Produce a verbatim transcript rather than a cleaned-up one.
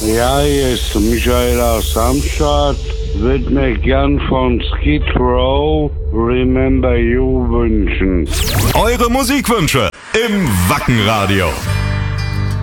Ja, hier ist Michael aus Samstadt. Würde mir gern von Skid Row Remember You wünschen. Eure Musikwünsche im Wackenradio.